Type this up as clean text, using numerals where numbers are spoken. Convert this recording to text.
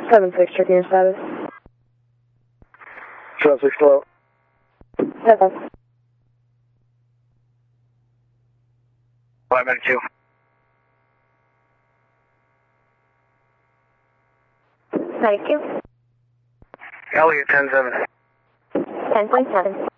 7-6, checking your status. 7-6, hello. That's us. 592. Thank you. Elliot 10-7. 10.7.